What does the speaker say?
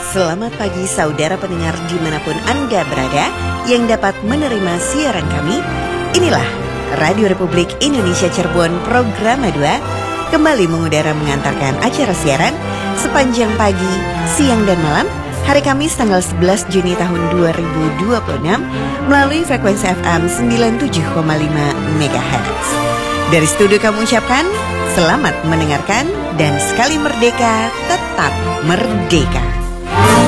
Selamat pagi saudara pendengar dimanapun Anda berada yang dapat menerima siaran kami. Inilah Radio Republik Indonesia Cirebon Program 2 kembali mengudara mengantarkan acara siaran sepanjang pagi, siang dan malam hari Kamis tanggal 11 Juni tahun 2026 melalui frekuensi FM 97,5 MHz. Dari studio kami ucapkan selamat mendengarkan dan sekali merdeka tetap merdeka.